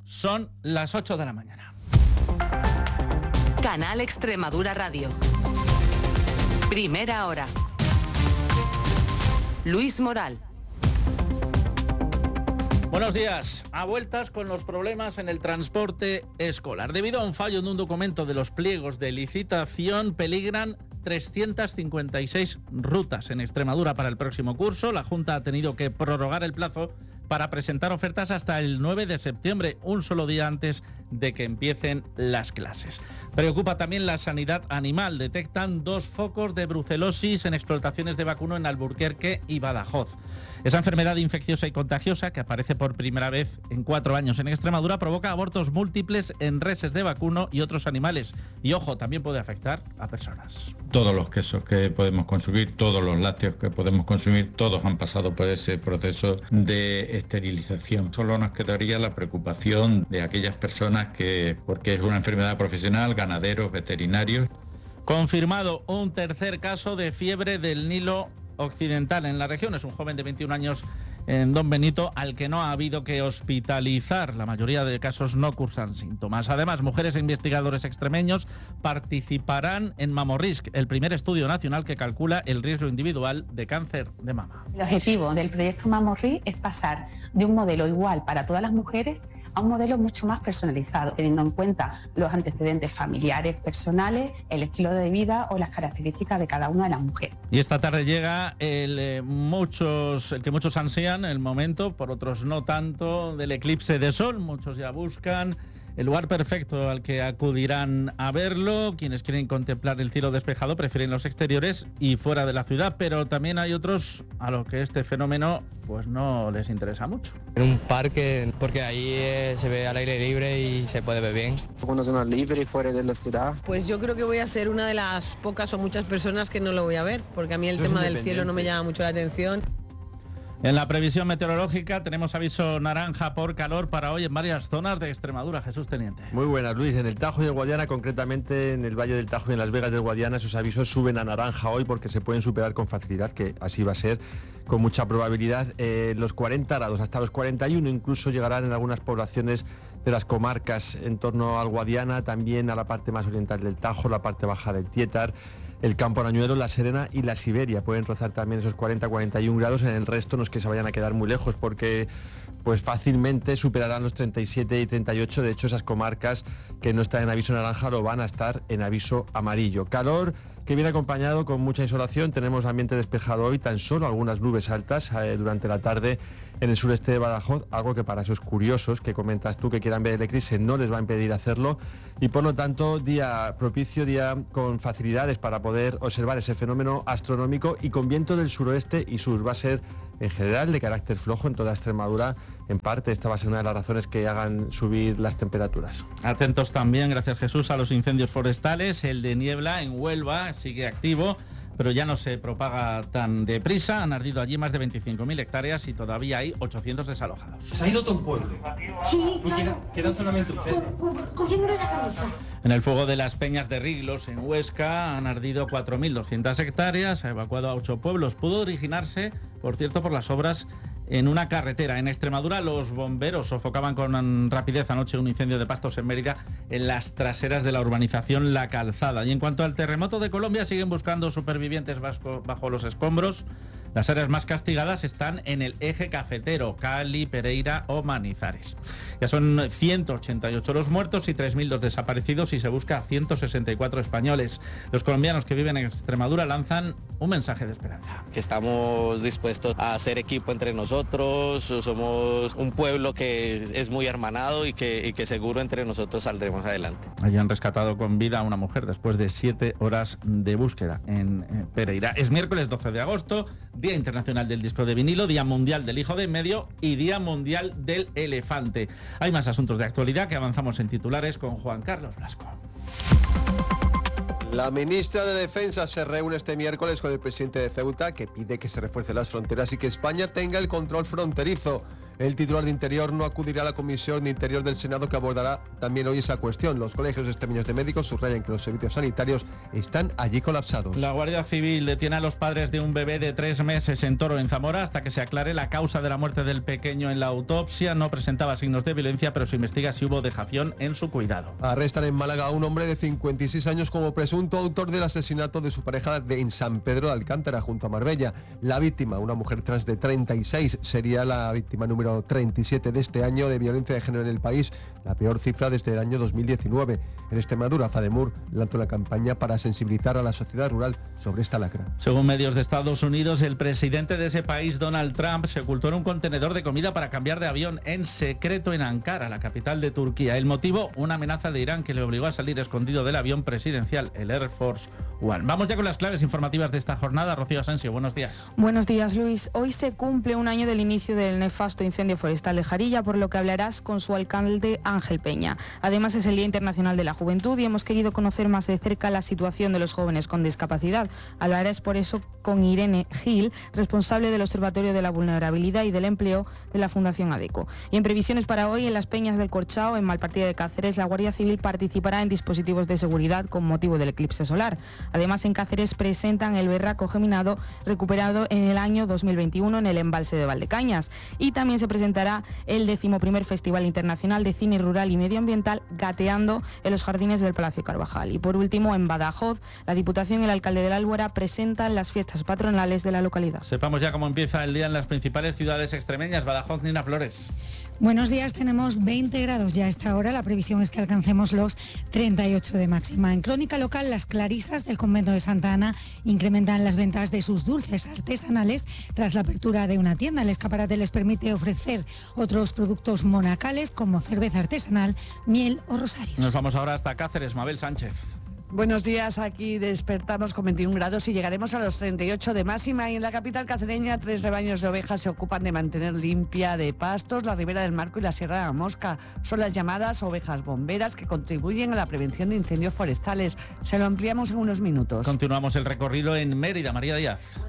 Son las 8 de la mañana. Canal Extremadura Radio. Primera hora. Luis Moral. Buenos días. A vueltas con los problemas en el transporte escolar. Debido a un fallo en un documento de los pliegos de licitación, peligran 356 rutas en Extremadura para el próximo curso. La Junta ha tenido que prorrogar el plazo para presentar ofertas hasta el 9 de septiembre, un solo día antes de que empiecen las clases. Preocupa también la sanidad animal. Detectan 2 focos de brucelosis en explotaciones de vacuno en Alburquerque y Badajoz. Esa enfermedad infecciosa y contagiosa, que aparece por primera vez en 4 años en Extremadura, provoca abortos múltiples en reses de vacuno y otros animales. Y ojo, también puede afectar a personas. Todos los quesos que podemos consumir, todos los lácteos que podemos consumir, todos han pasado por ese proceso de esterilización. Solo nos quedaría la preocupación de aquellas personas porque es una enfermedad profesional, ganaderos, veterinarios. Confirmado un tercer caso de fiebre del Nilo Occidental en la región. Es un joven de 21 años en Don Benito al que no ha habido que hospitalizar. La mayoría de casos no cursan síntomas. Además, mujeres e investigadores extremeños participarán en Mamorrisc, el primer estudio nacional que calcula el riesgo individual de cáncer de mama. El objetivo del proyecto Mamorrisc es pasar de un modelo igual para todas las mujeres a un modelo mucho más personalizado, teniendo en cuenta los antecedentes familiares, personales, el estilo de vida o las características de cada una de las mujeres. Y esta tarde llega el que muchos ansían, el momento, por otros no tanto, del eclipse de sol. Muchos ya buscan el lugar perfecto al que acudirán a verlo. Quienes quieren contemplar el cielo despejado prefieren los exteriores y fuera de la ciudad, pero también hay otros a los que este fenómeno pues no les interesa mucho. En un parque, porque ahí se ve al aire libre y se puede ver bien. Una zona libre y fuera de la ciudad. Pues yo creo que voy a ser una de las pocas o muchas personas que no lo voy a ver, porque a mí el tema del cielo no me llama mucho la atención. En la previsión meteorológica tenemos aviso naranja por calor para hoy en varias zonas de Extremadura. Jesús Teniente. Muy buenas, Luis. En el Tajo y el Guadiana, concretamente en el Valle del Tajo y en Las Vegas del Guadiana, esos avisos suben a naranja hoy porque se pueden superar con facilidad, que así va a ser con mucha probabilidad. Los 40 grados, hasta los 41 incluso llegarán en algunas poblaciones de las comarcas en torno al Guadiana, también a la parte más oriental del Tajo, la parte baja del Tietar, el Campo Arañuelo, La Serena y la Siberia. Pueden rozar también esos 40-41 grados. En el resto no es que se vayan a quedar muy lejos porque pues fácilmente superarán los 37 y 38. De hecho, esas comarcas que no están en aviso naranja lo van a estar en aviso amarillo. Calor que viene acompañado con mucha insolación. Tenemos ambiente despejado hoy, tan solo algunas nubes altas durante la tarde en el sureste de Badajoz, algo que para esos curiosos que comentas tú que quieran ver el eclipse no les va a impedir hacerlo, y por lo tanto día propicio, día con facilidades para poder observar ese fenómeno astronómico, y con viento del suroeste y sur. Va a ser en general de carácter flojo en toda Extremadura. En parte esta va a ser una de las razones que hagan subir las temperaturas. Atentos también, gracias Jesús, a los incendios forestales. El de niebla en Huelva sigue activo, pero ya no se propaga tan deprisa. Han ardido allí más de 25.000 hectáreas y todavía hay 800 desalojados. ¿Se ha ido todo el pueblo? Sí, claro. ¿Quedan solamente ustedes? Cogiéndole la camisa. En el fuego de las Peñas de Riglos, en Huesca, han ardido 4.200 hectáreas, ha evacuado a 8 pueblos. Pudo originarse, por cierto, por las obras en una carretera. En Extremadura, los bomberos sofocaban con rapidez anoche un incendio de pastos en Mérida, en las traseras de la urbanización La Calzada. Y en cuanto al terremoto de Colombia, siguen buscando supervivientes bajo los escombros. Las áreas más castigadas están en el eje cafetero, Cali, Pereira o Manizales. Ya son 188 los muertos y 3.000 los desaparecidos, y se busca a 164 españoles. Los colombianos que viven en Extremadura lanzan un mensaje de esperanza. Que estamos dispuestos a hacer equipo entre nosotros, somos un pueblo que es muy hermanado y que seguro entre nosotros saldremos adelante. Allí han rescatado con vida a una mujer después de 7 horas de búsqueda en Pereira. Es miércoles 12 de agosto, Día Internacional del Disco de Vinilo, Día Mundial del Hijo de en Medio y Día Mundial del Elefante. Hay más asuntos de actualidad que avanzamos en titulares con Juan Carlos Blasco. La ministra de Defensa se reúne este miércoles con el presidente de Ceuta, que pide que se refuercen las fronteras y que España tenga el control fronterizo. El titular de Interior no acudirá a la Comisión de Interior del Senado, que abordará también hoy esa cuestión. Los colegios extremeños de médicos subrayan que los servicios sanitarios están allí colapsados. La Guardia Civil detiene a los padres de un bebé de 3 meses en Toro, en Zamora, hasta que se aclare la causa de la muerte del pequeño. En la autopsia no presentaba signos de violencia, pero se investiga si hubo dejación en su cuidado. Arrestan en Málaga a un hombre de 56 años como presunto autor del asesinato de su pareja en San Pedro de Alcántara, junto a Marbella. La víctima, una mujer trans de 36, sería la víctima número 37 de este año de violencia de género en el país, la peor cifra desde el año 2019. En Extremadura, Fademur lanza una campaña para sensibilizar a la sociedad rural sobre esta lacra. Según medios de Estados Unidos, el presidente de ese país, Donald Trump, se ocultó en un contenedor de comida para cambiar de avión en secreto en Ankara, la capital de Turquía. El motivo, una amenaza de Irán que le obligó a salir escondido del avión presidencial, el Air Force One. Vamos ya con las claves informativas de esta jornada. Rocío Asensio, buenos días. Buenos días, Luis. Hoy se cumple un año del inicio del nefasto incendio forestal de Jarilla, por lo que hablarás con su alcalde Ángel Peña. Además, es el Día Internacional de la Juventud y hemos querido conocer más de cerca la situación de los jóvenes con discapacidad. Hablarás por eso con Irene Gil, responsable del Observatorio de la Vulnerabilidad y del Empleo de la Fundación ADECO. Y en previsiones para hoy, en las Peñas del Corchao, en Malpartida de Cáceres, la Guardia Civil participará en dispositivos de seguridad con motivo del eclipse solar. Además, en Cáceres presentan el berraco geminado recuperado en el año 2021 en el embalse de Valdecañas. Y también se presentará el 11º Festival Internacional de Cine Rural y Medioambiental Gateando en los jardines del Palacio Carvajal. Y por último, en Badajoz, la Diputación y el alcalde de la Albuera presentan las fiestas patronales de la localidad. Sepamos ya cómo empieza el día en las principales ciudades extremeñas. Badajoz, Nina Flores. Buenos días, tenemos 20 grados ya a esta hora. La previsión es que alcancemos los 38 de máxima. En crónica local, las clarisas del convento de Santa Ana incrementan las ventas de sus dulces artesanales tras la apertura de una tienda. El escaparate les permite ofrecer otros productos monacales como cerveza artesanal, miel o rosarios. Nos vamos ahora hasta Cáceres, Mabel Sánchez. Buenos días, aquí despertamos con 21 grados y llegaremos a los 38 de máxima. Y en la capital cacereña, 3 rebaños de ovejas se ocupan de mantener limpia de pastos la ribera del Marco y la Sierra de la Mosca. Son las llamadas ovejas bomberas que contribuyen a la prevención de incendios forestales. Se lo ampliamos en unos minutos. Continuamos el recorrido en Mérida, María Díaz.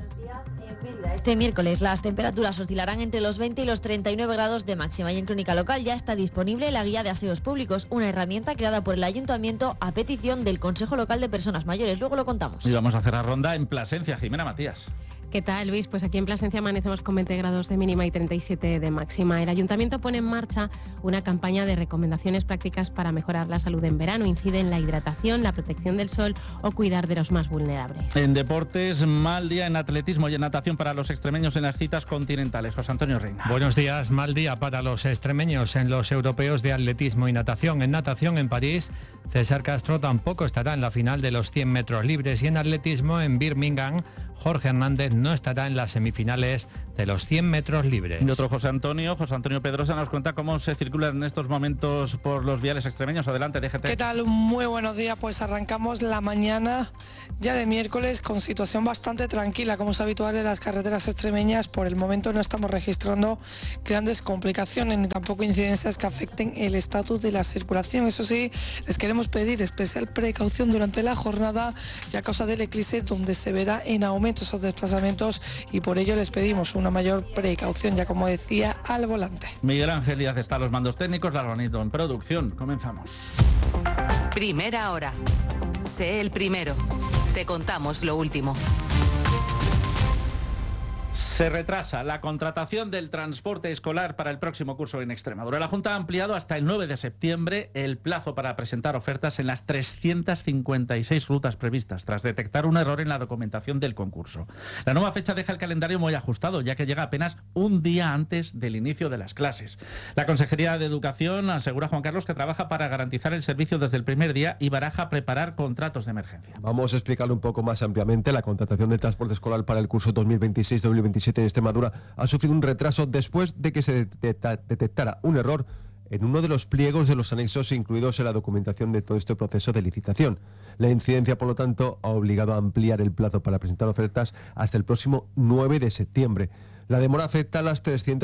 Este miércoles las temperaturas oscilarán entre los 20 y los 39 grados de máxima y en Crónica Local ya está disponible la Guía de Aseos Públicos, una herramienta creada por el Ayuntamiento a petición del Consejo Local de Personas Mayores. Luego lo contamos. Y vamos a hacer la ronda en Plasencia. Jimena Matías. ¿Qué tal, Luis? Pues aquí en Plasencia amanecemos con 20 grados de mínima y 37 de máxima. El Ayuntamiento pone en marcha una campaña de recomendaciones prácticas para mejorar la salud en verano. Incide en la hidratación, la protección del sol o cuidar de los más vulnerables. En deportes, mal día en atletismo y en natación para los extremeños en las citas continentales. José Antonio Reina. Buenos días, mal día para los extremeños en los europeos de atletismo y natación. En natación en París, César Castro tampoco estará en la final de los 100 metros libres y en atletismo en Birmingham, Jorge Hernández no estará en las semifinales de los 100 metros libres. Y otro José Antonio Pedrosa nos cuenta cómo se circula en estos momentos por los viales extremeños. Adelante, DGT. ¿Qué tal? Muy buenos días. Pues arrancamos la mañana ya de miércoles con situación bastante tranquila, como es habitual en las carreteras extremeñas. Por el momento no estamos registrando grandes complicaciones ni tampoco incidencias que afecten el estatus de la circulación. Eso sí, les queremos pedir especial precaución durante la jornada, ya a causa del eclipse, donde se verá en aumento esos desplazamientos y por ello les pedimos una mayor precaución, ya como decía, al volante. Miguel Ángel Díaz está a los mandos técnicos, Larvanito en producción. Comenzamos. Primera hora. Sé el primero. Te contamos lo último. Se retrasa la contratación del transporte escolar para el próximo curso en Extremadura. La Junta ha ampliado hasta el 9 de septiembre el plazo para presentar ofertas en las 356 rutas previstas, tras detectar un error en la documentación del concurso. La nueva fecha deja el calendario muy ajustado, ya que llega apenas un día antes del inicio de las clases. La Consejería de Educación asegura, Juan Carlos, que trabaja para garantizar el servicio desde el primer día y baraja preparar contratos de emergencia. Vamos a explicarlo un poco más ampliamente. La contratación del transporte escolar para el curso 2026-2027 en Extremadura ha sufrido un retraso después de que se detectara un error en uno de los pliegos de los anexos incluidos en la documentación de todo este proceso de licitación. La incidencia, por lo tanto, ha obligado a ampliar el plazo para presentar ofertas hasta el próximo 9 de septiembre. La demora afecta a las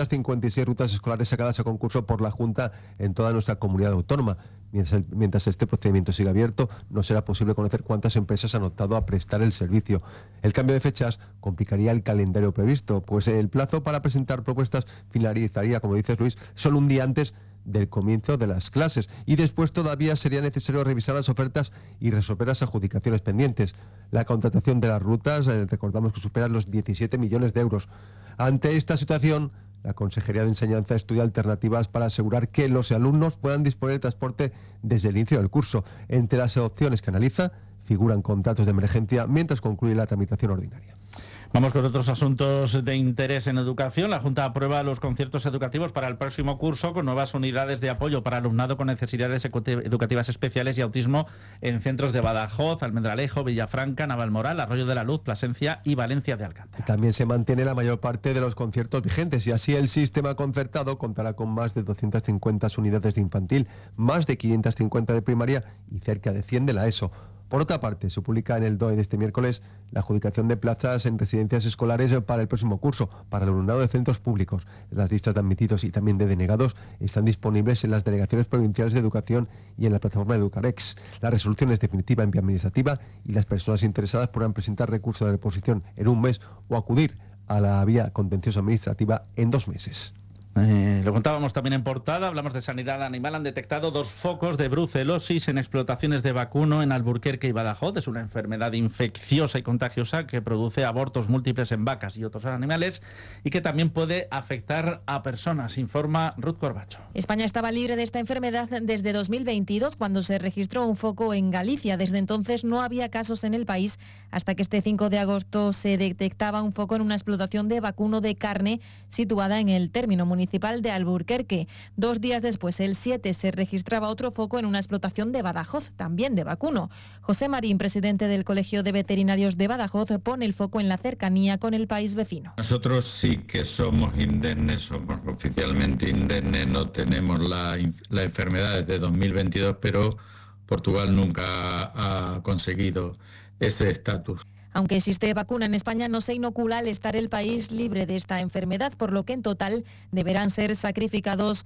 356 rutas escolares sacadas a concurso por la Junta en toda nuestra comunidad autónoma. Mientras este procedimiento siga abierto, no será posible conocer cuántas empresas han optado a prestar el servicio. El cambio de fechas complicaría el calendario previsto, pues el plazo para presentar propuestas finalizaría, como dices Luis, solo un día antes del comienzo de las clases, y después todavía sería necesario revisar las ofertas y resolver las adjudicaciones pendientes. La contratación de las rutas, recordamos que supera los 17 millones de euros. Ante esta situación, la Consejería de Enseñanza estudia alternativas para asegurar que los alumnos puedan disponer de transporte desde el inicio del curso. Entre las opciones que analiza figuran contratos de emergencia mientras concluye la tramitación ordinaria. Vamos con otros asuntos de interés en educación. La Junta aprueba los conciertos educativos para el próximo curso con nuevas unidades de apoyo para alumnado con necesidades educativas especiales y autismo en centros de Badajoz, Almendralejo, Villafranca, Navalmoral, Arroyo de la Luz, Plasencia y Valencia de Alcántara. También se mantiene la mayor parte de los conciertos vigentes y así el sistema concertado contará con más de 250 unidades de infantil, más de 550 de primaria y cerca de 100 de la ESO. Por otra parte, se publica en el DOE de este miércoles la adjudicación de plazas en residencias escolares para el próximo curso, para el alumnado de centros públicos. Las listas de admitidos y también de denegados están disponibles en las delegaciones provinciales de educación y en la plataforma Educarex. La resolución es definitiva en vía administrativa y las personas interesadas podrán presentar recurso de reposición en un mes o acudir a la vía contenciosa administrativa en 2 meses. Lo contábamos también en portada, hablamos de sanidad animal. Han detectado 2 focos de brucelosis en explotaciones de vacuno en Alburquerque y Badajoz. Es una enfermedad infecciosa y contagiosa que produce abortos múltiples en vacas y otros animales y que también puede afectar a personas, informa Ruth Corbacho. España estaba libre de esta enfermedad desde 2022, cuando se registró un foco en Galicia. Desde entonces no había casos en el país, hasta que este 5 de agosto se detectaba un foco en una explotación de vacuno de carne situada en el término municipal de Alburquerque. 2 días después, el 7, se registraba otro foco en una explotación de Badajoz, también de vacuno. José Marín, presidente del Colegio de Veterinarios de Badajoz, pone el foco en la cercanía con el país vecino. Nosotros sí que somos indemnes, somos oficialmente indemnes, no tenemos la enfermedad desde 2022, pero Portugal nunca ha conseguido ese estatus. Aunque existe vacuna en España, no se inocula al estar el país libre de esta enfermedad, por lo que en total deberán ser sacrificados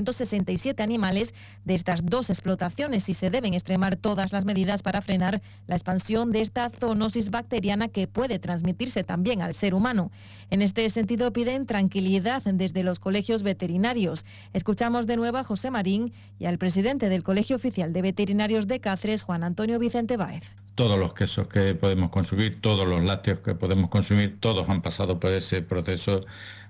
467 animales de estas 2 explotaciones y se deben extremar todas las medidas para frenar la expansión de esta zoonosis bacteriana que puede transmitirse también al ser humano. En este sentido piden tranquilidad desde los colegios veterinarios. Escuchamos de nuevo a José Marín y al presidente del Colegio Oficial de Veterinarios de Cáceres, Juan Antonio Vicente Báez. Todos los quesos que podemos consumir, todos los lácteos que podemos consumir, todos han pasado por ese proceso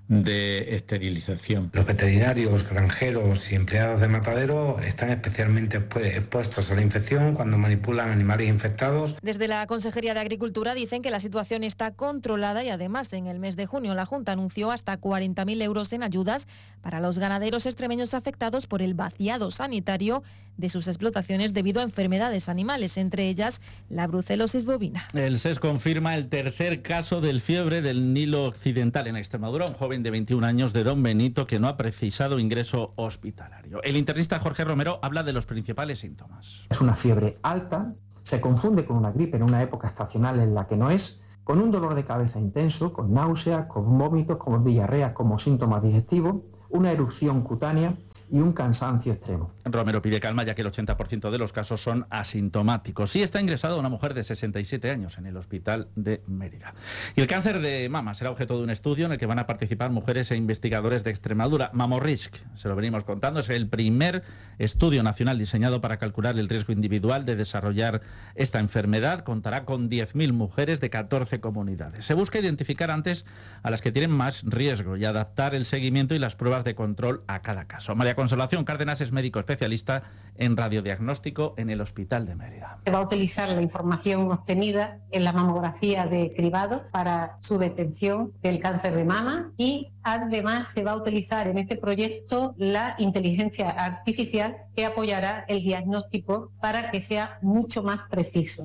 de esterilización. Los veterinarios, granjeros y empleados de matadero están especialmente expuestos a la infección cuando manipulan animales infectados. Desde la Consejería de Agricultura dicen que la situación está controlada y además en el mes de junio la Junta anunció hasta 40.000 euros en ayudas para los ganaderos extremeños afectados por el vaciado sanitario de sus explotaciones debido a enfermedades animales, entre ellas la brucelosis bovina. El SES confirma el 3er caso del fiebre del Nilo Occidental en Extremadura, un joven de 21 años de Don Benito que no ha precisado ingreso hospitalario. El internista Jorge Romero habla de los principales síntomas. Es una fiebre alta, se confunde con una gripe en una época estacional en la que no es, con un dolor de cabeza intenso, con náuseas, con vómitos, con diarrea como síntomas digestivos, una erupción cutánea y un cansancio extremo. Romero pide calma ya que el 80% de los casos son asintomáticos. Sí está ingresada una mujer de 67 años en el hospital de Mérida. Y el cáncer de mama será objeto de un estudio en el que van a participar mujeres e investigadores de Extremadura. Mamorrisk, se lo venimos contando, es el primer estudio nacional diseñado para calcular el riesgo individual de desarrollar esta enfermedad. Contará con 10.000 mujeres de 14 comunidades. Se busca identificar antes a las que tienen más riesgo y adaptar el seguimiento y las pruebas de control a cada caso. María Consolación Cárdenas es médico especialista en radiodiagnóstico en el Hospital de Mérida. Se va a utilizar la información obtenida en la mamografía de cribado para su detección del cáncer de mama y además se va a utilizar en este proyecto la inteligencia artificial que apoyará el diagnóstico para que sea mucho más preciso.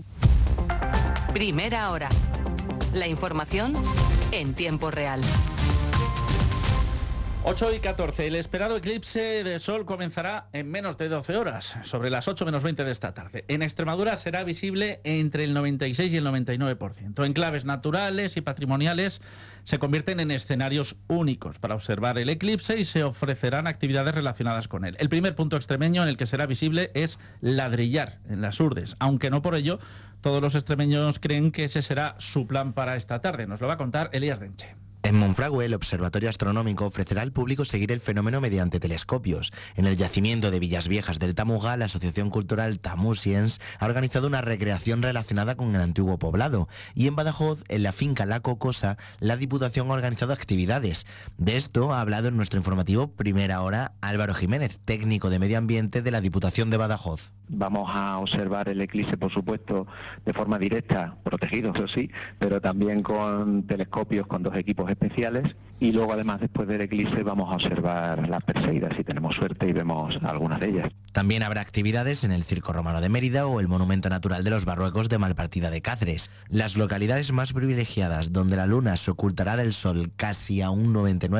Primera hora. La información en tiempo real. 8:14. El esperado eclipse de sol comenzará en menos de 12 horas, sobre las 8 menos 20 de esta tarde. En Extremadura será visible entre el 96 y el 99%. Enclaves naturales y patrimoniales se convierten en escenarios únicos para observar el eclipse y se ofrecerán actividades relacionadas con él. El primer punto extremeño en el que será visible es Ladrillar, en las Urdes, aunque no por ello todos los extremeños creen que ese será su plan para esta tarde. Nos lo va a contar Elías Denche. En Monfragüe, el Observatorio Astronómico ofrecerá al público seguir el fenómeno mediante telescopios. En el yacimiento de Villas Viejas del Tamuga, la Asociación Cultural Tamusiens ha organizado una recreación relacionada con el antiguo poblado. Y en Badajoz, en la finca La Cocosa, la Diputación ha organizado actividades. De esto ha hablado en nuestro informativo Primera Hora Álvaro Jiménez, técnico de Medio Ambiente de la Diputación de Badajoz. Vamos a observar el eclipse, por supuesto, de forma directa, protegido, eso sí, pero también con telescopios, con 2 equipos especiales. Y luego, además, después del eclipse, vamos a observar las Perseidas, si tenemos suerte y vemos algunas de ellas. También habrá actividades en el Circo Romano de Mérida o el Monumento Natural de los Barruecos de Malpartida de Cáceres. Las localidades más privilegiadas donde la luna se ocultará del sol casi a un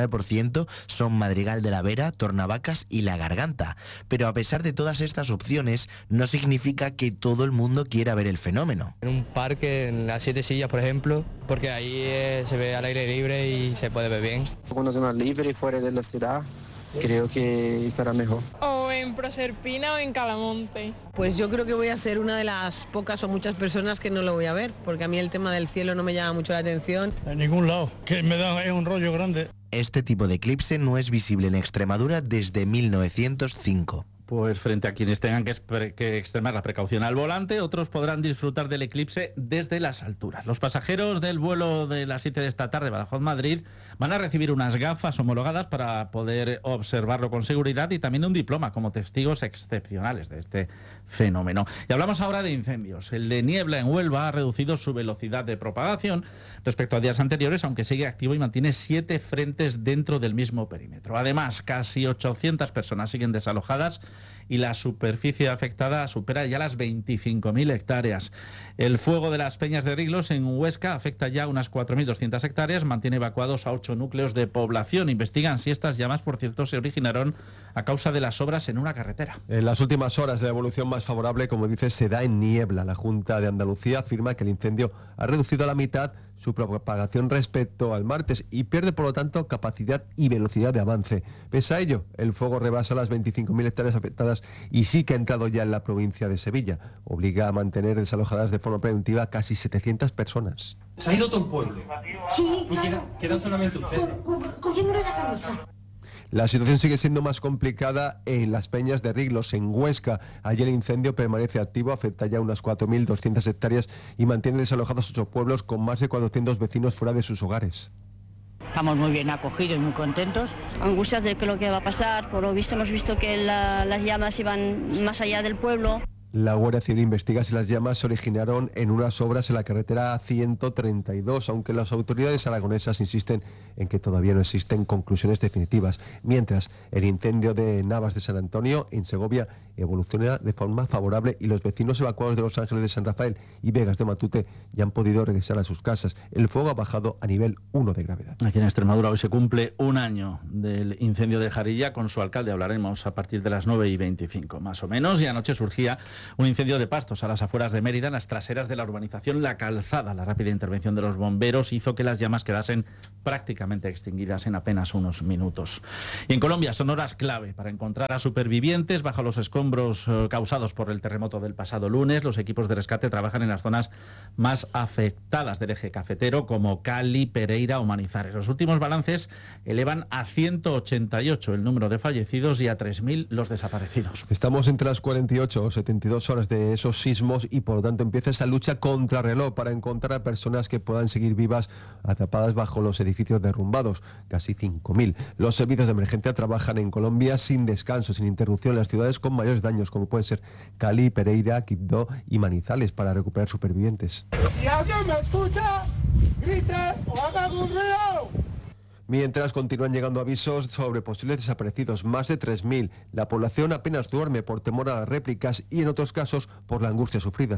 99% son Madrigal de la Vera, Tornavacas y La Garganta. Pero a pesar de todas estas opciones, no significa que todo el mundo quiera ver el fenómeno. En un parque, en las 7 sillas, por ejemplo, porque ahí se ve al aire libre y se puede ver bien. Una zona libre y fuera de la ciudad, creo que estará mejor. O en Proserpina o en Calamonte. Pues yo creo que voy a ser una de las pocas o muchas personas que no lo voy a ver, porque a mí el tema del cielo no me llama mucho la atención. En ningún lado, que es un rollo grande. Este tipo de eclipse no es visible en Extremadura desde 1905. Pues frente a quienes tengan que extremar la precaución al volante, otros podrán disfrutar del eclipse desde las alturas. Los pasajeros del vuelo de las 7 de esta tarde, Badajoz-Madrid, van a recibir unas gafas homologadas para poder observarlo con seguridad y también un diploma como testigos excepcionales de este fenómeno. Y hablamos ahora de incendios. El de niebla en Huelva ha reducido su velocidad de propagación respecto a días anteriores, aunque sigue activo y mantiene 7 frentes dentro del mismo perímetro. Además, casi 800 personas siguen desalojadas y la superficie afectada supera ya las 25.000 hectáreas. El fuego de las Peñas de Riglos en Huesca afecta ya unas 4.200 hectáreas, mantiene evacuados a 8 núcleos de población. Investigan si estas llamas, por cierto, se originaron a causa de las obras en una carretera. En las últimas horas, la evolución más favorable, como dice, se da en Niebla. La Junta de Andalucía afirma que el incendio ha reducido a la mitad su propagación respecto al martes y pierde, por lo tanto, capacidad y velocidad de avance. Pese a ello, el fuego rebasa las 25.000 hectáreas afectadas y sí que ha entrado ya en la provincia de Sevilla. Obliga a mantener desalojadas de forma preventiva casi 700 personas. ¿Se ha ido todo el pueblo? Sí, claro. Queda solamente usted. Cogiéndole la camisa. La situación sigue siendo más complicada en las Peñas de Riglos, en Huesca. Allí el incendio permanece activo, afecta ya unas 4.200 hectáreas y mantiene desalojados 8 pueblos con más de 400 vecinos fuera de sus hogares. Estamos muy bien acogidos y muy contentos. Angustias de lo que va a pasar, por lo visto hemos visto que las llamas iban más allá del pueblo. La Guardia Civil investiga si las llamas se originaron en unas obras en la carretera A132, aunque las autoridades aragonesas insisten en que todavía no existen conclusiones definitivas. Mientras, el incendio de Navas de San Antonio, en Segovia, evoluciona de forma favorable y los vecinos evacuados de Los Ángeles de San Rafael y Vegas de Matute ya han podido regresar a sus casas. El fuego ha bajado a nivel 1 de gravedad. Aquí en Extremadura hoy se cumple un año del incendio de Jarilla. Con su alcalde hablaremos a partir de las 9:25, más o menos. Y anoche surgía un incendio de pastos a las afueras de Mérida, en las traseras de la urbanización La Calzada. La rápida intervención de los bomberos hizo que las llamas quedasen prácticamente extinguidas en apenas unos minutos. Y en Colombia son horas clave para encontrar a supervivientes bajo los escombros causados por el terremoto del pasado lunes. Los equipos de rescate trabajan en las zonas más afectadas del eje cafetero, como Cali, Pereira o Manizales. Los últimos balances elevan a 188 el número de fallecidos y a 3.000 los desaparecidos. Estamos entre las 48 o 72 horas de esos sismos y por lo tanto empieza esa lucha contrarreloj para encontrar a personas que puedan seguir vivas atrapadas bajo los edificios derrumbados, casi 5.000. Los servicios de emergencia trabajan en Colombia sin descanso, sin interrupción, en las ciudades con mayores daños, como pueden ser Cali, Pereira, Quibdó y Manizales, para recuperar supervivientes. Si alguien me escucha, grite o haga un ruido. Mientras continúan llegando avisos sobre posibles desaparecidos, más de 3.000. La población apenas duerme por temor a las réplicas y en otros casos por la angustia sufrida.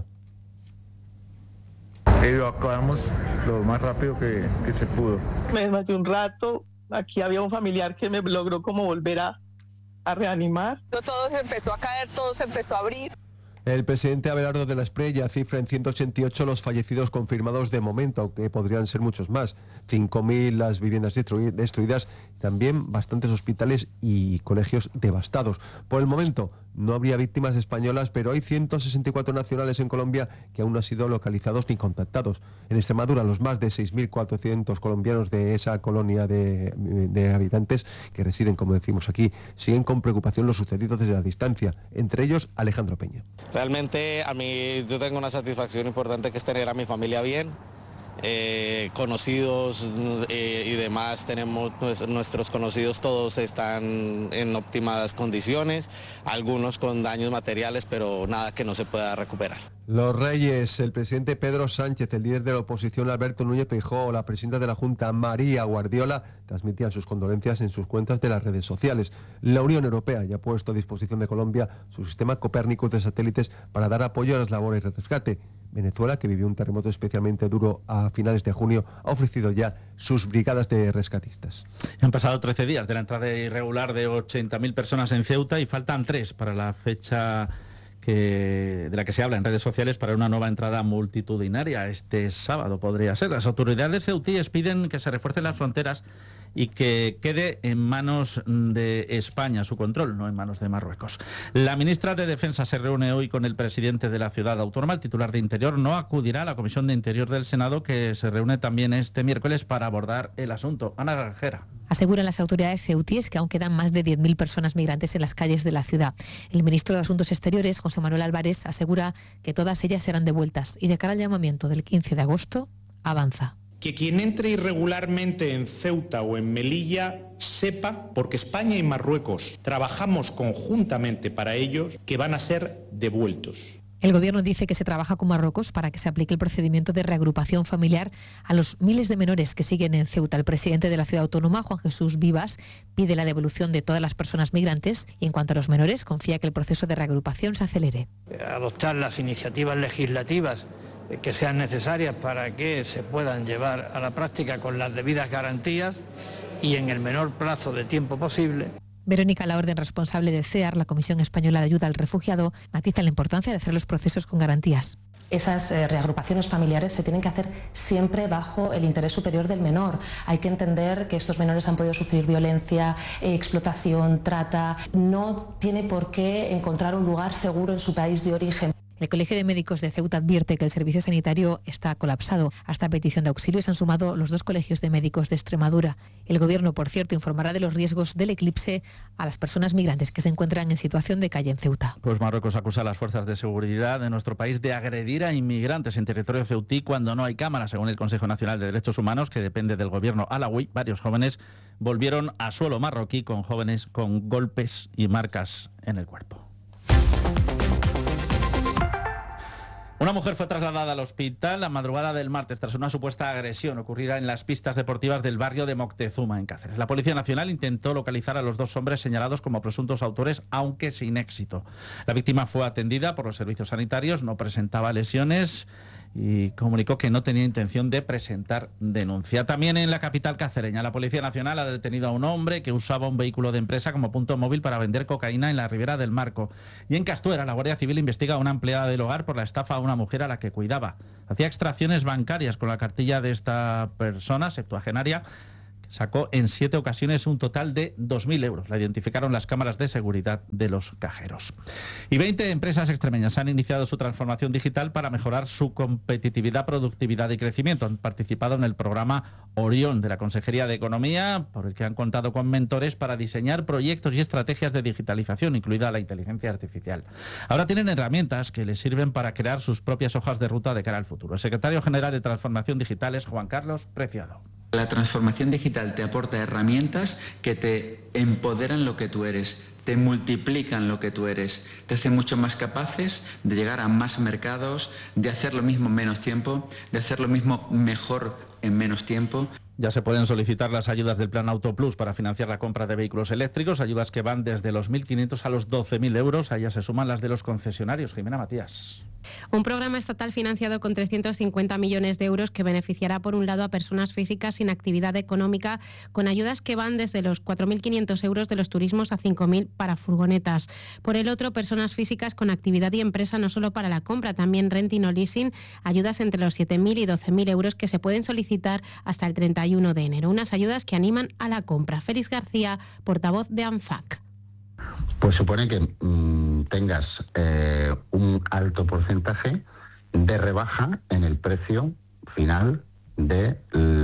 Evacuamos lo más rápido que se pudo. Me maté un rato aquí había un familiar que me logró como volver a reanimar. Todo se empezó a caer, todo se empezó a abrir. El presidente Abelardo de la Espriella cifra en 188 los fallecidos confirmados de momento, aunque podrían ser muchos más. 5.000 las viviendas destruidas, también bastantes hospitales y colegios devastados. Por el momento no habría víctimas españolas, pero hay 164 nacionales en Colombia que aún no han sido localizados ni contactados. En Extremadura, los más de 6.400 colombianos de esa colonia de habitantes que residen, como decimos aquí, siguen con preocupación lo sucedido desde la distancia, entre ellos Alejandro Peña. Realmente a mí yo tengo una satisfacción importante que es tener a mi familia bien, conocidos y demás, tenemos nuestros conocidos, todos están en óptimas condiciones, algunos con daños materiales, pero nada que no se pueda recuperar. Los Reyes, el presidente Pedro Sánchez, el líder de la oposición Alberto Núñez Feijóo, la presidenta de la Junta María Guardiola transmitían sus condolencias en sus cuentas de las redes sociales. La Unión Europea ya ha puesto a disposición de Colombia su sistema Copérnicus de satélites para dar apoyo a las labores de rescate. Venezuela, que vivió un terremoto especialmente duro a finales de junio, ha ofrecido ya sus brigadas de rescatistas. Han pasado 13 días de la entrada irregular de 80.000 personas en Ceuta y faltan 3 para la fecha de la que se habla en redes sociales para una nueva entrada multitudinaria. Este sábado podría ser. Las autoridades ceutíes piden que se refuercen las fronteras y que quede en manos de España su control, no en manos de Marruecos. La ministra de Defensa se reúne hoy con el presidente de la ciudad autónoma. El titular de Interior no acudirá a la Comisión de Interior del Senado, que se reúne también este miércoles para abordar el asunto. Ana Granjera. Aseguran las autoridades ceutíes que aún quedan más de 10.000 personas migrantes en las calles de la ciudad. El ministro de Asuntos Exteriores, José Manuel Álvarez, asegura que todas ellas serán devueltas y de cara al llamamiento del 15 de agosto, avanza. Que quien entre irregularmente en Ceuta o en Melilla sepa, porque España y Marruecos trabajamos conjuntamente para ellos, que van a ser devueltos. El Gobierno dice que se trabaja con Marruecos para que se aplique el procedimiento de reagrupación familiar a los miles de menores que siguen en Ceuta. El presidente de la ciudad autónoma, Juan Jesús Vivas, pide la devolución de todas las personas migrantes y en cuanto a los menores, confía que el proceso de reagrupación se acelere. Adoptar las iniciativas legislativas que sean necesarias para que se puedan llevar a la práctica con las debidas garantías y en el menor plazo de tiempo posible. Verónica Laorden, responsable de CEAR, la Comisión Española de Ayuda al Refugiado, matiza la importancia de hacer los procesos con garantías. Esas reagrupaciones familiares se tienen que hacer siempre bajo el interés superior del menor. Hay que entender que estos menores han podido sufrir violencia, explotación, trata. No tiene por qué encontrar un lugar seguro en su país de origen. El Colegio de Médicos de Ceuta advierte que el servicio sanitario está colapsado. A esta petición de auxilio se han sumado los 2 colegios de médicos de Extremadura. El Gobierno, por cierto, informará de los riesgos del eclipse a las personas migrantes que se encuentran en situación de calle en Ceuta. Pues Marruecos acusa a las fuerzas de seguridad de nuestro país de agredir a inmigrantes en territorio ceutí cuando no hay cámaras. Según el Consejo Nacional de Derechos Humanos, que depende del gobierno alawí, varios jóvenes volvieron a suelo marroquí con jóvenes con golpes y marcas en el cuerpo. Una mujer fue trasladada al hospital la madrugada del martes tras una supuesta agresión ocurrida en las pistas deportivas del barrio de Moctezuma, en Cáceres. La Policía Nacional intentó localizar a los 2 hombres señalados como presuntos autores, aunque sin éxito. La víctima fue atendida por los servicios sanitarios, no presentaba lesiones y comunicó que no tenía intención de presentar denuncia. También en la capital cacereña, la Policía Nacional ha detenido a un hombre que usaba un vehículo de empresa como punto móvil para vender cocaína en la Ribera del Marco. Y en Castuera, la Guardia Civil investiga a una empleada del hogar por la estafa a una mujer a la que cuidaba. Hacía extracciones bancarias con la cartilla de esta persona septuagenaria. Sacó en 7 ocasiones un total de 2.000 euros. La identificaron las cámaras de seguridad de los cajeros. Y 20 empresas extremeñas han iniciado su transformación digital para mejorar su competitividad, productividad y crecimiento. Han participado en el programa Orión de la Consejería de Economía, por el que han contado con mentores para diseñar proyectos y estrategias de digitalización, incluida la inteligencia artificial. Ahora tienen herramientas que les sirven para crear sus propias hojas de ruta de cara al futuro. El secretario general de Transformación Digital es Juan Carlos Preciado. La transformación digital te aporta herramientas que te empoderan lo que tú eres, te multiplican lo que tú eres, te hacen mucho más capaces de llegar a más mercados, de hacer lo mismo en menos tiempo, de hacer lo mismo mejor en menos tiempo. Ya se pueden solicitar las ayudas del Plan Auto Plus para financiar la compra de vehículos eléctricos, ayudas que van desde los 1.500 a los 12.000 euros. A ellas se suman las de los concesionarios. Jimena Matías. Un programa estatal financiado con 350 millones de euros que beneficiará por un lado a personas físicas sin actividad económica, con ayudas que van desde los 4.500 euros de los turismos a 5.000 para furgonetas. Por el otro, personas físicas con actividad y empresa no solo para la compra, también renting o leasing, ayudas entre los 7.000 y 12.000 euros que se pueden solicitar hasta el 31 de enero. Unas ayudas que animan a la compra. Félix García, portavoz de ANFAC. Pues supone que tengas un alto porcentaje de rebaja en el precio final del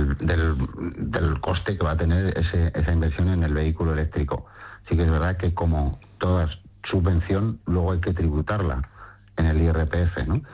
coste que va a tener esa inversión en el vehículo eléctrico. Sí que es verdad que como toda subvención, luego hay que tributarla en el IRPF, ¿no?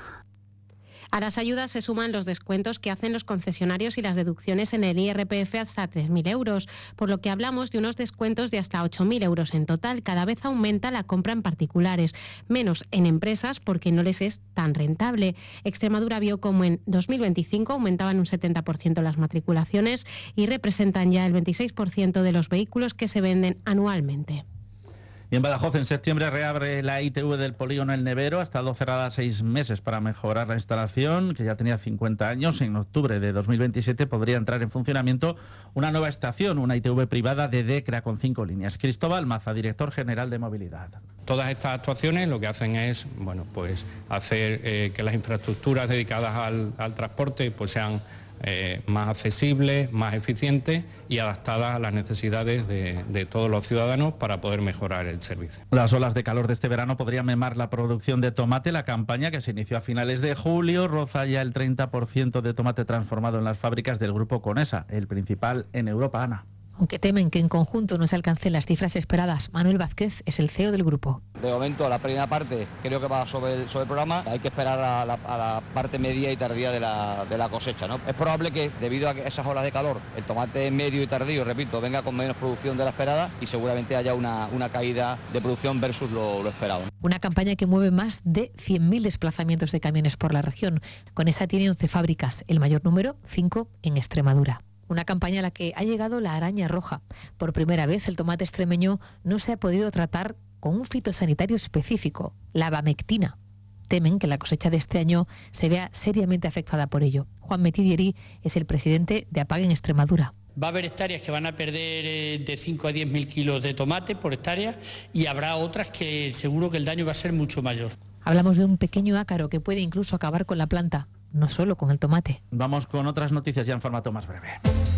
A las ayudas se suman los descuentos que hacen los concesionarios y las deducciones en el IRPF hasta 3.000 euros, por lo que hablamos de unos descuentos de hasta 8.000 euros en total. Cada vez aumenta la compra en particulares, menos en empresas porque no les es tan rentable. Extremadura vio como en 2025 aumentaban un 70% las matriculaciones y representan ya el 26% de los vehículos que se venden anualmente. Y en Badajoz, en septiembre, reabre la ITV del polígono El Nevero. Ha estado cerrada 6 meses para mejorar la instalación, que ya tenía 50 años. En octubre de 2027 podría entrar en funcionamiento una nueva estación, una ITV privada de DECRA con 5 líneas. Cristóbal Maza, director general de Movilidad. Todas estas actuaciones lo que hacen es hacer que las infraestructuras dedicadas al transporte sean más accesibles, más eficientes y adaptadas a las necesidades de todos los ciudadanos para poder mejorar el servicio. Las olas de calor de este verano podrían mermar la producción de tomate. La campaña, que se inició a finales de julio, roza ya el 30% de tomate transformado en las fábricas del grupo Conesa, el principal en Europa. Ana. Aunque temen que en conjunto no se alcancen las cifras esperadas. Manuel Vázquez es el CEO del grupo. De momento, la primera parte creo que va sobre el programa. Hay que esperar a la parte media y tardía de la cosecha, ¿no? Es probable que, debido a esas olas de calor, el tomate medio y tardío, repito, venga con menos producción de la esperada y seguramente haya una caída de producción versus lo esperado. Una campaña que mueve más de 100.000 desplazamientos de camiones por la región. Conesa tiene 11 fábricas, el mayor número, 5 en Extremadura. Una campaña a la que ha llegado la araña roja. Por primera vez, el tomate extremeño no se ha podido tratar con un fitosanitario específico, la abamectina. Temen que la cosecha de este año se vea seriamente afectada por ello. Juan Metidieri es el presidente de APAG en Extremadura. Va a haber hectáreas que van a perder de 5 a 10.000 kilos de tomate por hectárea y habrá otras que seguro que el daño va a ser mucho mayor. Hablamos de un pequeño ácaro que puede incluso acabar con la planta, no solo con el tomate. Vamos con otras noticias ya en formato más breve.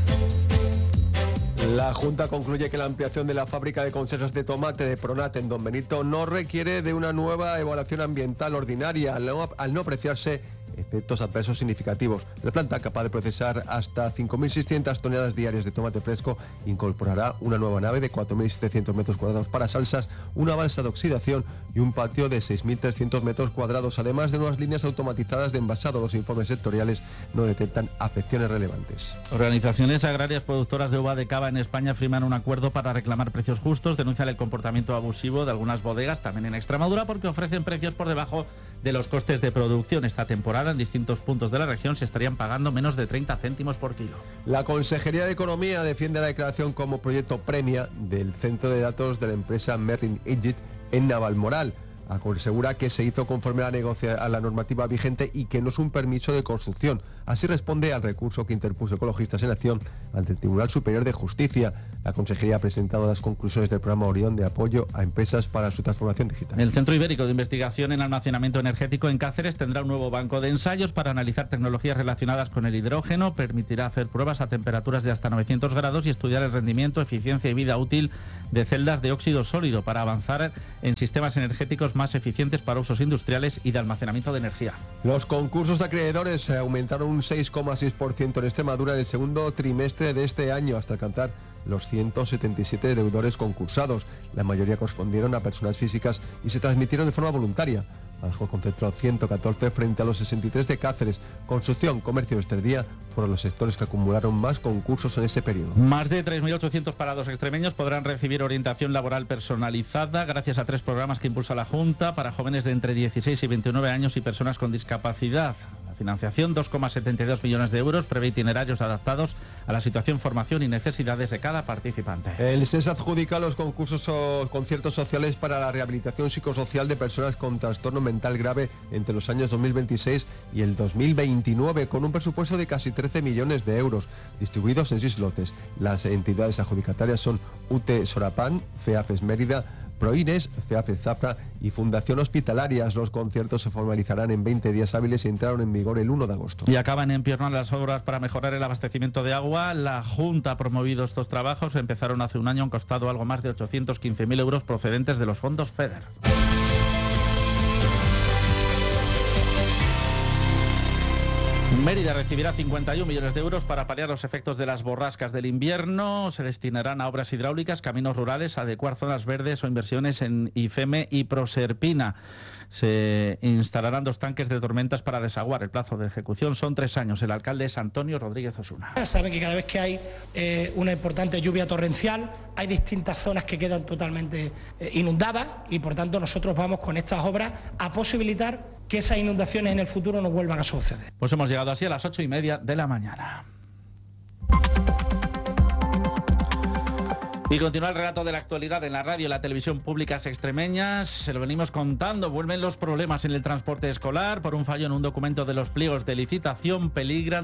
La Junta concluye que la ampliación de la fábrica de conservas de tomate de Pronat en Don Benito no requiere de una nueva evaluación ambiental ordinaria, al no apreciarse efectos adversos significativos. La planta, capaz de procesar hasta 5.600 toneladas diarias de tomate fresco, incorporará una nueva nave de 4.700 metros cuadrados para salsas, una balsa de oxidación y un patio de 6.300 metros cuadrados, además de nuevas líneas automatizadas de envasado. Los informes sectoriales no detectan afecciones relevantes. Organizaciones agrarias productoras de uva de cava en España firman un acuerdo para reclamar precios justos. Denuncian el comportamiento abusivo de algunas bodegas, también en Extremadura, porque ofrecen precios por debajo de los costes de producción. Esta temporada en distintos puntos de la región se estarían pagando menos de 30 céntimos por kilo. La Consejería de Economía defiende la declaración como proyecto premia del centro de datos de la empresa Merlin Egypt en Navalmoral. Asegura que se hizo conforme a la normativa vigente y que no es un permiso de construcción. Así responde al recurso que interpuso Ecologistas en Acción ante el Tribunal Superior de Justicia. La Consejería ha presentado las conclusiones del programa Orión de apoyo a empresas para su transformación digital. El Centro Ibérico de Investigación en Almacenamiento Energético en Cáceres tendrá un nuevo banco de ensayos para analizar tecnologías relacionadas con el hidrógeno. Permitirá hacer pruebas a temperaturas de hasta 900 grados y estudiar el rendimiento, eficiencia y vida útil de celdas de óxido sólido para avanzar en sistemas energéticos más eficientes para usos industriales y de almacenamiento de energía. Los concursos de acreedores aumentaron un 6,6% en Extremadura en el segundo trimestre de este año, hasta alcanzar los 177 deudores concursados. La mayoría correspondieron a personas físicas y se transmitieron de forma voluntaria. Badajoz concentró 114 frente a los 63 de Cáceres. Construcción, comercio y hostelería fueron los sectores que acumularon más concursos en ese periodo. Más de 3.800 parados extremeños podrán recibir orientación laboral personalizada gracias a 3 programas que impulsa la Junta para jóvenes de entre 16 y 29 años y personas con discapacidad. La financiación, 2,72 millones de euros, prevé itinerarios adaptados a la situación, formación y necesidades de cada participante. El SES adjudica los concursos o conciertos sociales para la rehabilitación psicosocial de personas con trastorno mental grave entre los años 2026 y el 2029, con un presupuesto de casi 13 millones de euros, distribuidos en 6 lotes. Las entidades adjudicatarias son UT Sorapan, FEAFES Mérida, Proines, FEAFES Zafra y Fundación Hospitalarias. Los conciertos se formalizarán en 20 días hábiles y entraron en vigor el 1 de agosto. Y acaban en Piornal las obras para mejorar el abastecimiento de agua. La Junta ha promovido estos trabajos. Empezaron hace un año, han costado algo más de 815.000 euros procedentes de los fondos FEDER. Mérida recibirá 51 millones de euros para paliar los efectos de las borrascas del invierno. Se destinarán a obras hidráulicas, caminos rurales, adecuar zonas verdes o inversiones en IFEME y Proserpina. Se instalarán 2 tanques de tormentas para desaguar. El plazo de ejecución son 3 años. El alcalde es Antonio Rodríguez Osuna. Saben que cada vez que hay una importante lluvia torrencial, hay distintas zonas que quedan totalmente inundadas y por tanto nosotros vamos con estas obras a posibilitar que esas inundaciones en el futuro no vuelvan a suceder. Pues hemos llegado así a las 8:30 de la mañana. Y continúa el relato de la actualidad en la radio y la televisión públicas extremeñas. Se lo venimos contando. Vuelven los problemas en el transporte escolar. Por un fallo en un documento de los pliegos de licitación, peligran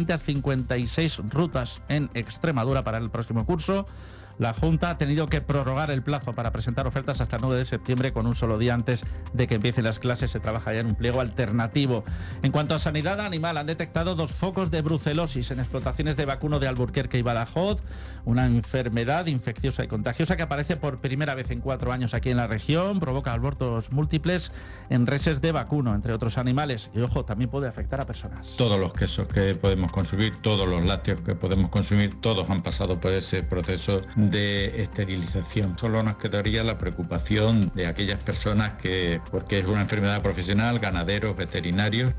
356 rutas en Extremadura para el próximo curso. La Junta ha tenido que prorrogar el plazo para presentar ofertas hasta el 9 de septiembre, con un solo día antes de que empiecen las clases. Se trabaja ya en un pliego alternativo. En cuanto a sanidad animal, han detectado 2 focos de brucelosis en explotaciones de vacuno de Alburquerque y Badajoz, una enfermedad infecciosa y contagiosa que aparece por primera vez en 4 años aquí en la región. Provoca abortos múltiples en reses de vacuno, entre otros animales. Y ojo, también puede afectar a personas. Todos los quesos que podemos consumir, todos los lácteos que podemos consumir, todos han pasado por ese proceso de esterilización. Solo nos quedaría la preocupación de aquellas personas porque es una enfermedad profesional, ganaderos, veterinarios.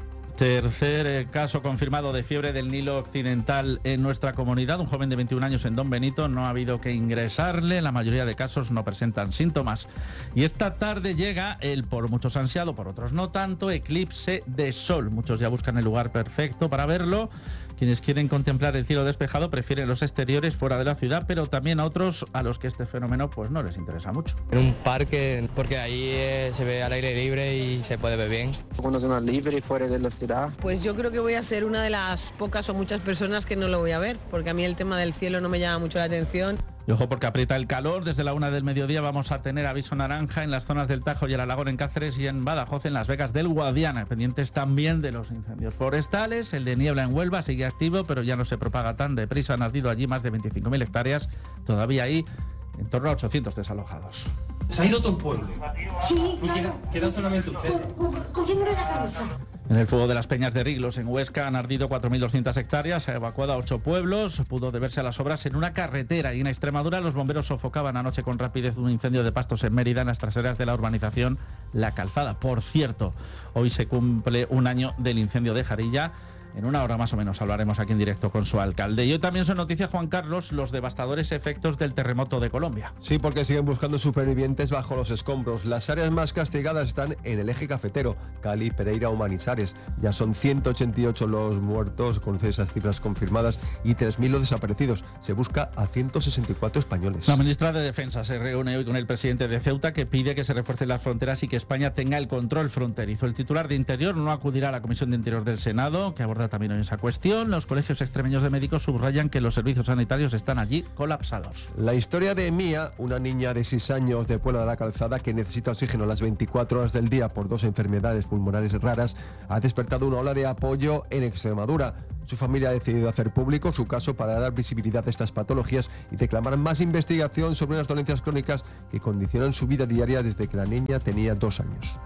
Tercer caso confirmado de fiebre del Nilo Occidental en nuestra comunidad. Un joven de 21 años en Don Benito. No ha habido que ingresarle. La mayoría de casos no presentan síntomas. Y esta tarde llega el por muchos ansiado, por otros no tanto, eclipse de sol. Muchos ya buscan el lugar perfecto para verlo. Quienes quieren contemplar el cielo despejado prefieren los exteriores fuera de la ciudad, pero también a otros a los que este fenómeno pues no les interesa mucho. En un parque, porque ahí se ve al aire libre y se puede ver bien. Una zona libre y fuera de la ciudad. Pues yo creo que voy a ser una de las pocas o muchas personas que no lo voy a ver, porque a mí el tema del cielo no me llama mucho la atención. Y ojo porque aprieta el calor. Desde la 1 del mediodía vamos a tener aviso naranja en las zonas del Tajo y el Alagón en Cáceres y en Badajoz, en Las Vegas del Guadiana. Pendientes también de los incendios forestales. El de niebla en Huelva sigue activo, pero ya no se propaga tan deprisa. Han ardido allí más de 25.000 hectáreas. Todavía hay en torno a 800 desalojados. ¿Se ha ido todo el pueblo? Sí, claro. ¿Queda solamente usted? Cogiéndole la cabeza. En el fuego de las Peñas de Riglos, en Huesca, han ardido 4.200 hectáreas, se ha evacuado a 8 pueblos, pudo deberse a las obras en una carretera. Y en Extremadura los bomberos sofocaban anoche con rapidez un incendio de pastos en Mérida, en las traseras de la urbanización La Calzada. Por cierto, hoy se cumple un año del incendio de Jarilla. En una hora más o menos hablaremos aquí en directo con su alcalde. Y hoy también son noticia, Juan Carlos, los devastadores efectos del terremoto de Colombia. Sí, porque siguen buscando supervivientes bajo los escombros. Las áreas más castigadas están en el eje cafetero, Cali, Pereira o Manizales. Ya son 188 los muertos, con esas cifras confirmadas, y 3.000 los desaparecidos. Se busca a 164 españoles. La ministra de Defensa se reúne hoy con el presidente de Ceuta, que pide que se refuercen las fronteras y que España tenga el control fronterizo. El titular de Interior no acudirá a la Comisión de Interior del Senado, que aborda también en esa cuestión. Los colegios extremeños de médicos subrayan que los servicios sanitarios están allí colapsados. La historia de Mía, una niña de 6 años de Puebla de la Calzada que necesita oxígeno las 24 horas del día por 2 enfermedades pulmonares raras, ha despertado una ola de apoyo en Extremadura. Su familia ha decidido hacer público su caso para dar visibilidad a estas patologías y reclamar más investigación sobre unas dolencias crónicas que condicionan su vida diaria desde que la niña tenía 2 años.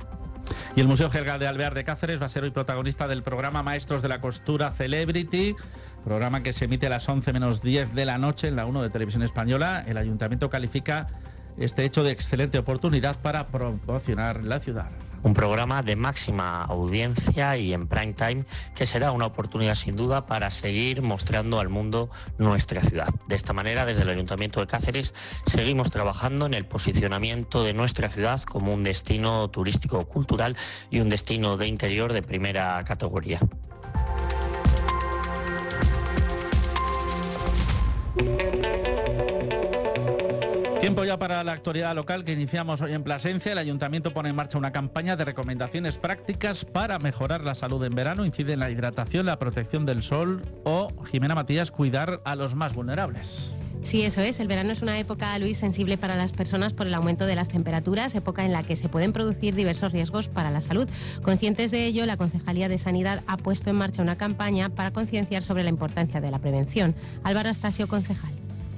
Y el Museo Jergal de Alvear de Cáceres va a ser hoy protagonista del programa Maestros de la Costura Celebrity, programa que se emite a las 11 menos 10 de la noche en la 1 de Televisión Española. El Ayuntamiento califica este hecho de excelente oportunidad para promocionar la ciudad. Un programa de máxima audiencia y en prime time que será una oportunidad sin duda para seguir mostrando al mundo nuestra ciudad. De esta manera, desde el Ayuntamiento de Cáceres seguimos trabajando en el posicionamiento de nuestra ciudad como un destino turístico cultural y un destino de interior de primera categoría. Tiempo ya para la actualidad local que iniciamos hoy en Plasencia. El Ayuntamiento pone en marcha una campaña de recomendaciones prácticas para mejorar la salud en verano. Incide en la hidratación, la protección del sol o, Jimena Matías, cuidar a los más vulnerables. Sí, eso es. El verano es una época, Luis, sensible para las personas por el aumento de las temperaturas, época en la que se pueden producir diversos riesgos para la salud. Conscientes de ello, la Concejalía de Sanidad ha puesto en marcha una campaña para concienciar sobre la importancia de la prevención. Álvaro Astasio, concejal.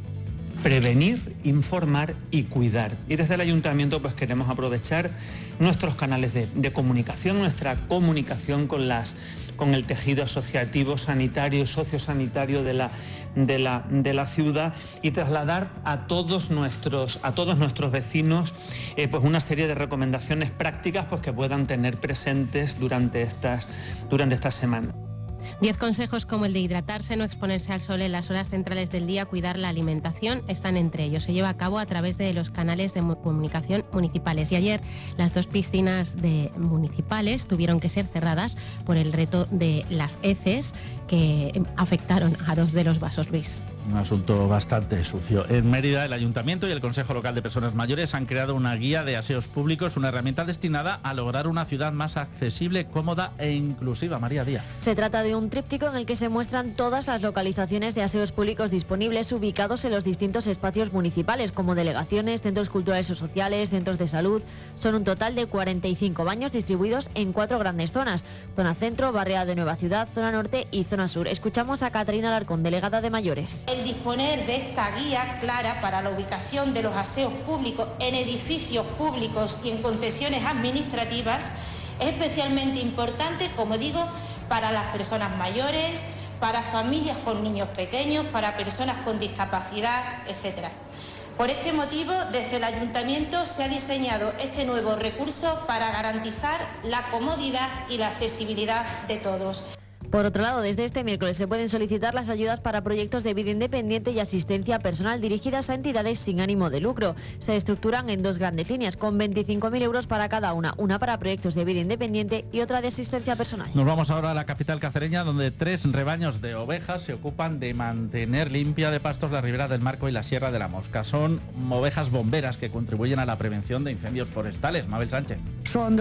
Prevenir, informar y cuidar. Y desde el Ayuntamiento pues queremos aprovechar nuestros canales de comunicación, nuestra comunicación con el tejido asociativo, sanitario, sociosanitario de la ciudad y trasladar a todos nuestros vecinos pues una serie de recomendaciones prácticas pues que puedan tener presentes durante estas semanas. 10 consejos como el de hidratarse, no exponerse al sol en las horas centrales del día, cuidar la alimentación, están entre ellos. Se lleva a cabo a través de los canales de comunicación municipales. Y ayer las 2 piscinas municipales tuvieron que ser cerradas por el reto de las heces que afectaron a 2 de los vasos, Luis. Un asunto bastante sucio. En Mérida, el Ayuntamiento y el Consejo Local de Personas Mayores han creado una guía de aseos públicos, una herramienta destinada a lograr una ciudad más accesible, cómoda e inclusiva. María Díaz. Se trata de un tríptico en el que se muestran todas las localizaciones de aseos públicos disponibles ubicados en los distintos espacios municipales, como delegaciones, centros culturales o sociales, centros de salud. Son un total de 45 baños distribuidos en 4 grandes zonas: zona centro, barriada de Nueva Ciudad, zona norte y zona sur. Escuchamos a Caterina Alarcón, delegada de mayores. El disponer de esta guía clara para la ubicación de los aseos públicos en edificios públicos y en concesiones administrativas es especialmente importante, como digo, para las personas mayores, para familias con niños pequeños, para personas con discapacidad, etc. Por este motivo, desde el Ayuntamiento se ha diseñado este nuevo recurso para garantizar la comodidad y la accesibilidad de todos. Por otro lado, desde este miércoles se pueden solicitar las ayudas para proyectos de vida independiente y asistencia personal dirigidas a entidades sin ánimo de lucro. Se estructuran en 2 grandes líneas, con 25.000 euros para cada una para proyectos de vida independiente y otra de asistencia personal. Nos vamos ahora a la capital cacereña, donde 3 rebaños de ovejas se ocupan de mantener limpia de pastos la ribera del Marco y la Sierra de la Mosca. Son ovejas bomberas que contribuyen a la prevención de incendios forestales. Mabel Sánchez. Son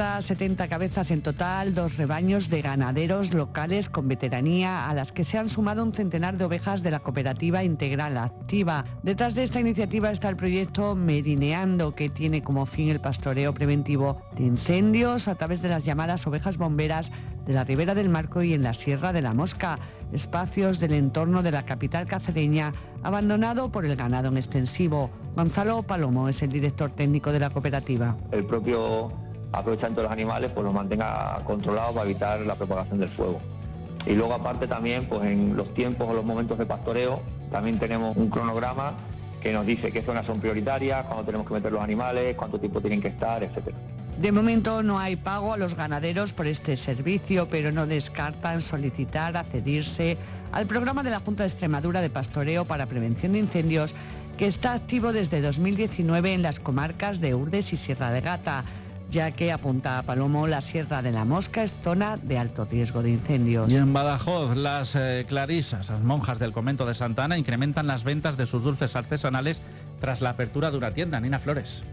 270 cabezas en total, 2 rebaños de ganaderos locales con veteranía, a las que se han sumado un centenar de ovejas de la cooperativa Integral Activa. Detrás de esta iniciativa está el proyecto Merineando, que tiene como fin el pastoreo preventivo de incendios a través de las llamadas ovejas bomberas de la Ribera del Marco y en la Sierra de la Mosca, espacios del entorno de la capital cacereña abandonado por el ganado en extensivo. Gonzalo Palomo es el director técnico de la cooperativa. El propio aprovechamiento de los animales pues los mantenga controlados para evitar la propagación del fuego. Y luego aparte también pues en los tiempos o los momentos de pastoreo también tenemos un cronograma que nos dice qué zonas son prioritarias, cuándo tenemos que meter los animales, cuánto tiempo tienen que estar, etcétera. De momento no hay pago a los ganaderos por este servicio, pero no descartan solicitar adherirse al programa de la Junta de Extremadura de Pastoreo para Prevención de Incendios, que está activo desde 2019 en las comarcas de Urdes y Sierra de Gata, ya que, apunta a Palomo, la Sierra de la Mosca es zona de alto riesgo de incendios. Y en Badajoz, las clarisas, las monjas del convento de Santa Ana, incrementan las ventas de sus dulces artesanales tras la apertura de una tienda. Nina Flores.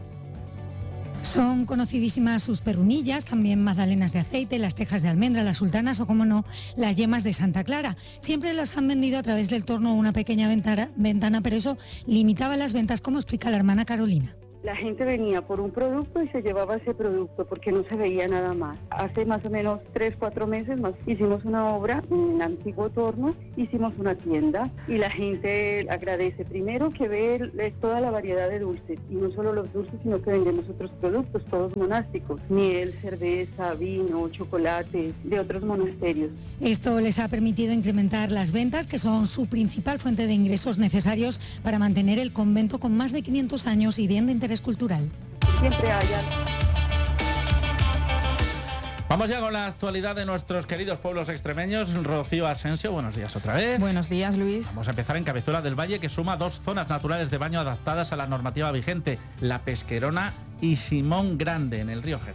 Son conocidísimas sus perrunillas, también magdalenas de aceite, las tejas de almendra, las sultanas o, como no, las yemas de Santa Clara. Siempre las han vendido a través del torno una pequeña ventana, pero eso limitaba las ventas, como explica la hermana Carolina. La gente venía por un producto y se llevaba ese producto porque no se veía nada más. Hace más o menos 3-4 meses más hicimos una obra en un antiguo torno, hicimos una tienda y la gente agradece primero que ve toda la variedad de dulces, y no solo los dulces sino que vendemos otros productos, todos monásticos, miel, cerveza, vino, chocolate de otros monasterios. Esto les ha permitido incrementar las ventas, que son su principal fuente de ingresos necesarios para mantener el convento con más de 500 años y bien de interés cultural. Siempre haya. Vamos ya con la actualidad de nuestros queridos pueblos extremeños. Rocío Asensio, buenos días otra vez. Buenos días, Luis. Vamos a empezar en Cabezuela del Valle, que suma 2 zonas naturales de baño adaptadas a la normativa vigente, La Pesquerona y Simón Grande, en el río Jerte.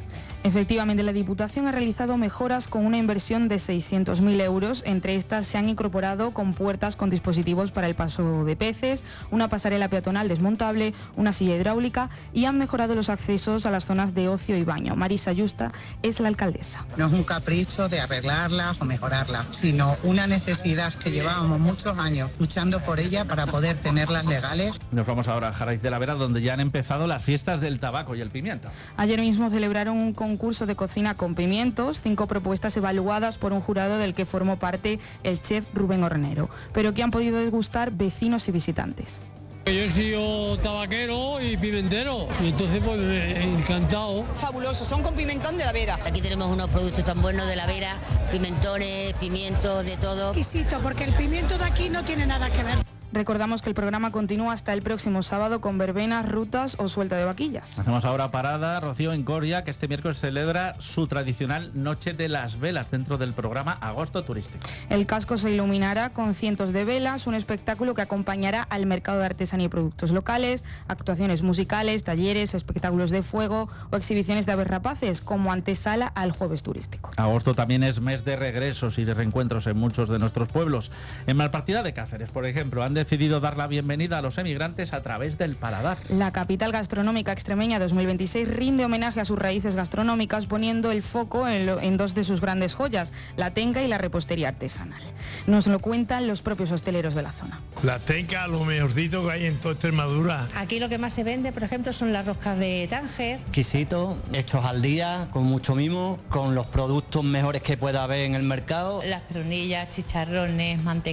Efectivamente, la Diputación ha realizado mejoras con una inversión de 600.000 euros. Entre estas se han incorporado compuertas con dispositivos para el paso de peces, una pasarela peatonal desmontable, una silla hidráulica y han mejorado los accesos a las zonas de ocio y baño. Marisa Yusta es la alcaldesa. No es un capricho de arreglarlas o mejorarlas, sino una necesidad que llevábamos muchos años luchando por ella para poder tenerlas legales. Nos vamos ahora a Jaraiz de la Vera, donde ya han empezado las fiestas del tabaco y el pimiento. Ayer mismo celebraron un concurso de cocina con pimientos, 5 propuestas evaluadas por un jurado del que formó parte el chef Rubén Hornero, pero que han podido degustar vecinos y visitantes. Yo he sido tabaquero y pimentero, y entonces pues encantado. Fabuloso, son con pimentón de la Vera. Aquí tenemos unos productos tan buenos de la Vera, pimentones, pimientos, de todo. Exquisito, porque el pimiento de aquí no tiene nada que ver. Recordamos que el programa continúa hasta el próximo sábado con verbenas, rutas o suelta de vaquillas. Hacemos ahora parada, Rocío, en Coria, que este miércoles celebra su tradicional Noche de las Velas dentro del programa Agosto Turístico. El casco se iluminará con cientos de velas, un espectáculo que acompañará al mercado de artesanía y productos locales, actuaciones musicales, talleres, espectáculos de fuego o exhibiciones de aves rapaces como antesala al Jueves Turístico. Agosto también es mes de regresos y de reencuentros en muchos de nuestros pueblos. En Malpartida de Cáceres, por ejemplo, han decidido dar la bienvenida a los emigrantes a través del paladar. La capital gastronómica extremeña 2026 rinde homenaje a sus raíces gastronómicas poniendo el foco en 2 de sus grandes joyas, la tenca y la repostería artesanal. Nos lo cuentan los propios hosteleros de la zona. La tenca, lo mejorcito que hay en toda Extremadura. Aquí lo que más se vende, por ejemplo, son las roscas de Tánger. Exquisitos, hechos al día, con mucho mimo, con los productos mejores que pueda haber en el mercado. Las peronillas, chicharrones, mantequilla.